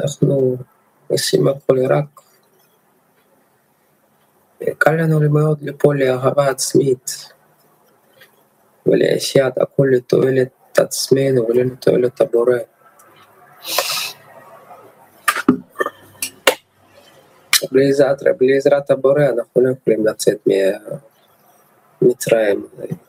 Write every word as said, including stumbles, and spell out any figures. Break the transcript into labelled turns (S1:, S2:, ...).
S1: אנחנו עושים הכל רק קל לנו מאוד ליפול לאהבה עצמית ולעשיית הכל לתועלת עצמנו ולא לתועלת הבורא. בלי עזרת, בלי עזרת הבורא אנחנו לא יכולים לצאת ממצרים.